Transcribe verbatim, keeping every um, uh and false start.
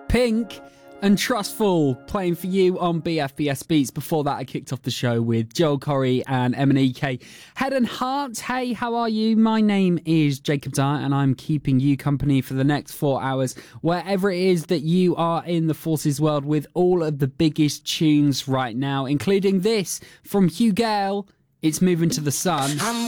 Pink and Trustful playing for you on B F B S Beats. Before that, I kicked off the show with Joel Corry and M and E K. Head and Heart, hey, how are you? My name is Jacob Dyer and I'm keeping you company for the next four hours, wherever it is that you are in the Forces world, with all of the biggest tunes right now, including this from Hugh Gale. It's Moving to the Sun. I'm